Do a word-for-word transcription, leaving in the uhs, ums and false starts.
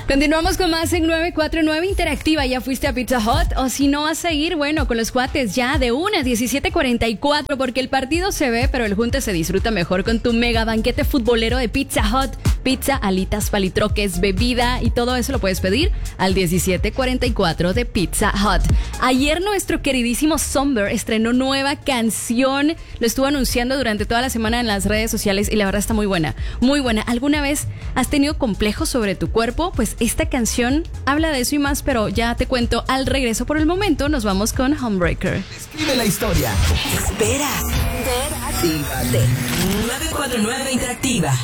Continuamos con más en nueve cuatro nueve Interactiva. ¿Ya fuiste a Pizza Hut? O si no vas a ir, bueno, con los cuates ya de una, diecisiete cuarenta y cuatro, porque el partido se ve, pero el junte se disfruta mejor con tu mega banquete futbolero de Pizza Hut. Pizza, alitas, palitroques, bebida y todo eso lo puedes pedir al diecisiete cuarenta y cuatro de Pizza Hut. Ayer nuestro queridísimo Somber estrenó nueva canción. Lo estuvo anunciando durante toda la semana en las redes sociales y la verdad está muy buena, muy buena. ¿Alguna vez has tenido complejos sobre tu cuerpo? Pues esta canción habla de eso y más, pero ya te cuento al regreso. Por el momento nos vamos con Homebreaker. Escribe la historia. Espera. Actívate. nueve cuatro nueve Interactiva.